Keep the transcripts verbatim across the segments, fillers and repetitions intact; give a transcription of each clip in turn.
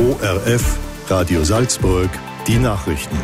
O R F, Radio Salzburg, die Nachrichten.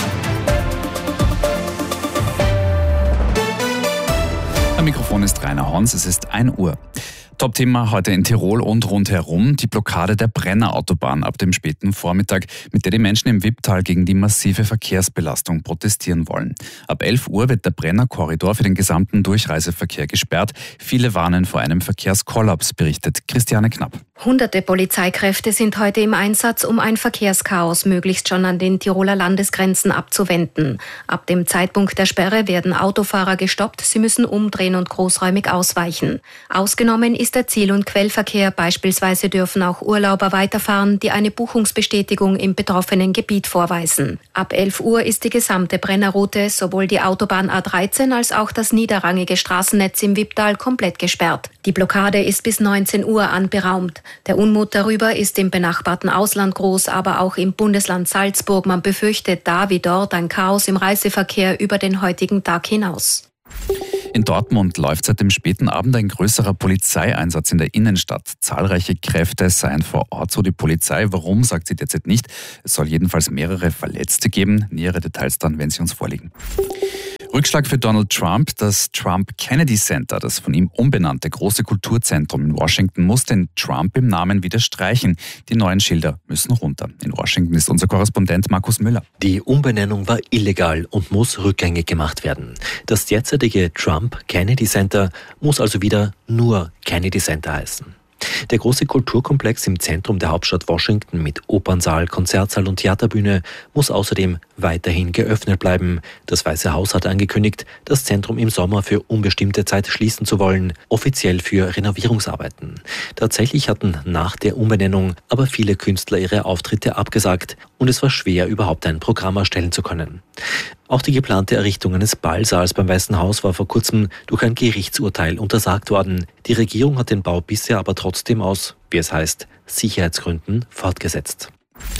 Am Mikrofon ist Rainer Hons, es ist ein Uhr. Top-Thema heute in Tirol und rundherum, die Blockade der Brenner-Autobahn ab dem späten Vormittag, mit der die Menschen im Wipptal gegen die massive Verkehrsbelastung protestieren wollen. Ab elf Uhr wird der Brenner-Korridor für den gesamten Durchreiseverkehr gesperrt. Viele warnen vor einem Verkehrskollaps, berichtet Christiane Knapp. Hunderte Polizeikräfte sind heute im Einsatz, um ein Verkehrschaos möglichst schon an den Tiroler Landesgrenzen abzuwenden. Ab dem Zeitpunkt der Sperre werden Autofahrer gestoppt, sie müssen umdrehen und großräumig ausweichen. Ausgenommen ist der Ziel- und Quellverkehr, beispielsweise dürfen auch Urlauber weiterfahren, die eine Buchungsbestätigung im betroffenen Gebiet vorweisen. Ab elf Uhr ist die gesamte Brennerroute, sowohl die Autobahn A dreizehn als auch das niederrangige Straßennetz im Wipptal komplett gesperrt. Die Blockade ist bis neunzehn Uhr anberaumt. Der Unmut darüber ist im benachbarten Ausland groß, aber auch im Bundesland Salzburg. Man befürchtet da wie dort ein Chaos im Reiseverkehr über den heutigen Tag hinaus. In Dortmund läuft seit dem späten Abend ein größerer Polizeieinsatz in der Innenstadt. Zahlreiche Kräfte seien vor Ort, so die Polizei. Warum, sagt sie derzeit nicht. Es soll jedenfalls mehrere Verletzte geben. Nähere Details dann, wenn sie uns vorliegen. Rückschlag für Donald Trump. Das Trump Kennedy Center, das von ihm umbenannte große Kulturzentrum in Washington, muss den Trump im Namen wieder streichen. Die neuen Schilder müssen runter. In Washington ist unser Korrespondent Markus Müller. Die Umbenennung war illegal und muss rückgängig gemacht werden. Das derzeitige Trump Kennedy Center muss also wieder nur Kennedy Center heißen. Der große Kulturkomplex im Zentrum der Hauptstadt Washington mit Opernsaal, Konzertsaal und Theaterbühne muss außerdem weiterhin geöffnet bleiben. Das Weiße Haus hat angekündigt, das Zentrum im Sommer für unbestimmte Zeit schließen zu wollen, offiziell für Renovierungsarbeiten. Tatsächlich hatten nach der Umbenennung aber viele Künstler ihre Auftritte abgesagt und es war schwer, überhaupt ein Programm erstellen zu können. Auch die geplante Errichtung eines Ballsaals beim Weißen Haus war vor kurzem durch ein Gerichtsurteil untersagt worden. Die Regierung hat den Bau bisher aber trotzdem aus, wie es heißt, Sicherheitsgründen fortgesetzt.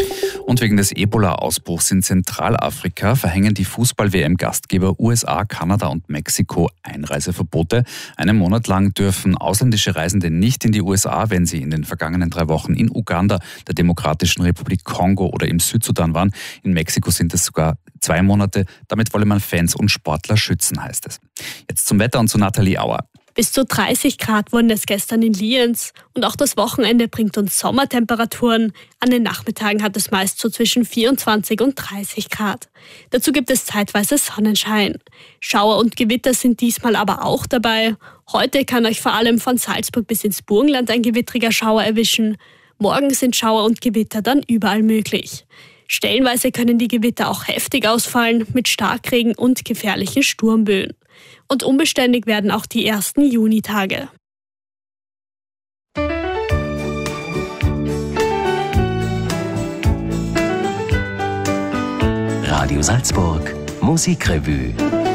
Und wegen des Ebola-Ausbruchs in Zentralafrika verhängen die Fußball-W M-Gastgeber U S A, Kanada und Mexiko Einreiseverbote. Einen Monat lang dürfen ausländische Reisende nicht in die U S A, wenn sie in den vergangenen drei Wochen in Uganda, der Demokratischen Republik Kongo oder im Südsudan waren. In Mexiko sind es sogar zwei Monate. Damit wolle man Fans und Sportler schützen, heißt es. Jetzt zum Wetter und zu Nathalie Auer. Bis zu dreißig Grad wurden es gestern in Lienz und auch das Wochenende bringt uns Sommertemperaturen. An den Nachmittagen hat es meist so zwischen vierundzwanzig und dreißig Grad. Dazu gibt es zeitweise Sonnenschein. Schauer und Gewitter sind diesmal aber auch dabei. Heute kann euch vor allem von Salzburg bis ins Burgenland ein gewittriger Schauer erwischen. Morgen sind Schauer und Gewitter dann überall möglich. Stellenweise können die Gewitter auch heftig ausfallen mit Starkregen und gefährlichen Sturmböen. Und unbeständig werden auch die ersten Junitage. Radio Salzburg, Musikrevue.